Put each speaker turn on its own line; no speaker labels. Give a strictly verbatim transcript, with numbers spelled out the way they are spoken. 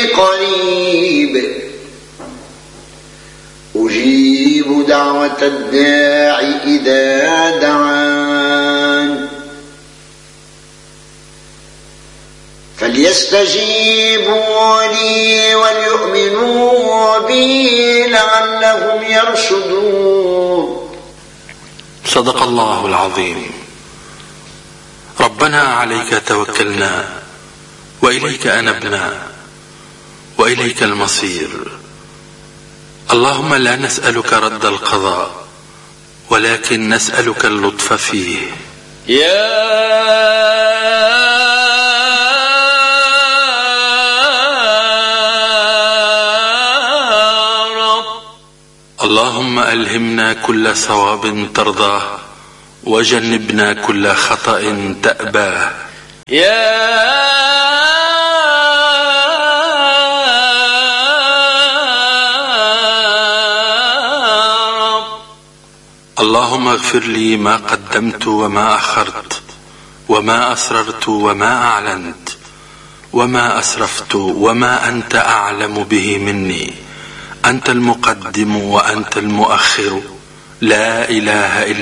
قريب أجيب دعوة الداعي إذا دعان فليستجيبوا لي وليؤمنوا بي لعلهم يرشدون.
صدق الله العظيم. ربنا عليك توكلنا وإليك أنبنا وإليك المصير. اللهم لا نسألك رد القضاء ولكن نسألك اللطف فيه.
يا
اللهم ألهمنا كل صواب ترضاه وجنبنا كل خطأ تأباه.
يا
اللهم اغفر لي ما قدمت وما أخرت وما أسررت وما أعلنت وما أسرفت وما أنت أعلم به مني. أنت المقدم وأنت المؤخر، لا إله إلا